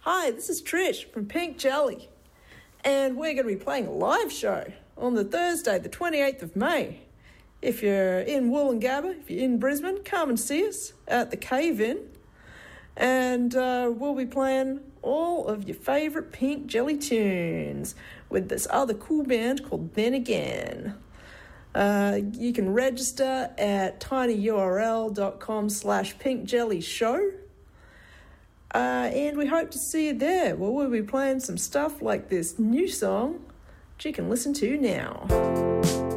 Hi, this is Trish from Pink Jelly, and we're going to be playing a live show on the Thursday, the 28th of May. If you're in Woolloongabba, if you're in Brisbane, come and see us at the Cave In, and we'll be playing all of your favourite Pink Jelly tunes with this other cool band called Then Again. You can register at tinyurl.com/pinkjellyshow. And we hope to see you there. Well, we'll be playing some stuff like this new song, which you can listen to now.